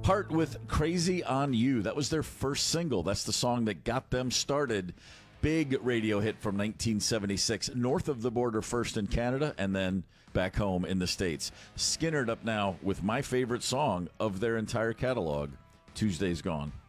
Heart with Crazy on You. That was their first single. That's the song that got them started. Big radio hit from 1976. North of the border first in Canada and then back home in the States. Skynyrd up now with my favorite song of their entire catalog, Tuesday's Gone.